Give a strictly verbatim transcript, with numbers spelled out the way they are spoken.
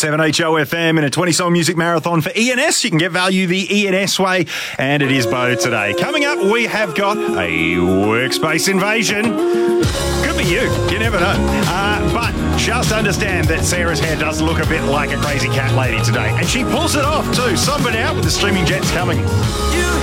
seven H O F M in a twenty-song music marathon for E N S. You can get value the E N S way, and it is Bo today. Coming up, we have got a workspace invasion. Could be you. You never know. Uh, but just understand that Sarah's hair does look a bit like a crazy cat lady today, and she pulls it off too. Somebody out with the streaming jets coming. You